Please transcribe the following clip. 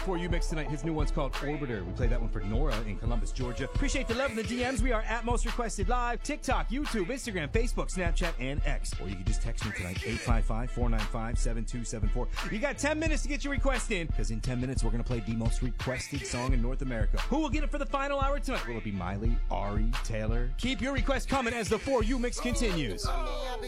For You mix tonight. His new one's called Orbiter. We played that one for Nora in Columbus, Georgia. Appreciate the love in the DMs. We are at Most Requested Live, TikTok, YouTube, Instagram, Facebook, Snapchat, and X. Or you can just text me tonight, 855-495-7274. You got 10 minutes to get your request in, because in 10 minutes we're going to play the most requested song in North America. Who will get it for the final hour tonight? Will it be Miley, Ari, Taylor? Keep your request coming as the For You mix continues.